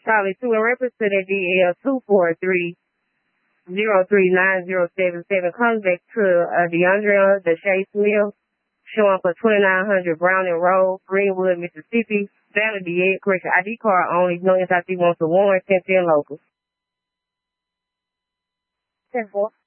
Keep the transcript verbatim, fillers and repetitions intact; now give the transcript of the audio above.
Charlie two in reference to that D L two four three zero three nine zero seven seven comes back to uh, DeAndre Deshae Smith, showing for twenty-nine hundred Browning Road, Greenwood, Mississippi. Valid D A, correction I D card only. No S I C wants a warrant, ten ten local. ten four.